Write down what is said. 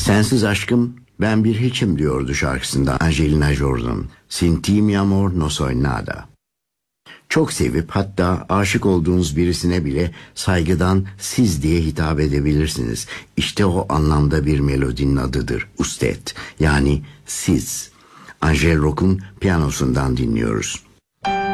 Sensiz aşkım ben bir hiçim diyordu şarkısında Angelina Jordan. Sin ti mi amor no soy nada. Çok sevip hatta aşık olduğunuz birisine bile saygıdan siz diye hitap edebilirsiniz. İşte o anlamda bir melodinin adıdır Usted, yani siz. Angel Rock'un piyanosundan dinliyoruz.